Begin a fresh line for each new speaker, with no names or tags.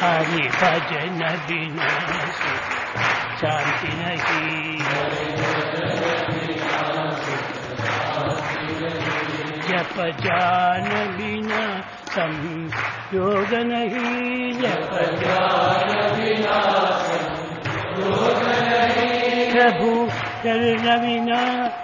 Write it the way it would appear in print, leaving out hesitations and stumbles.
हरि भजन बिना शांति नहीं, जप ज्ञान बिना संयोग नहीं, जप ज्ञान बिना संयोग नहीं, प्रभु चरण बिना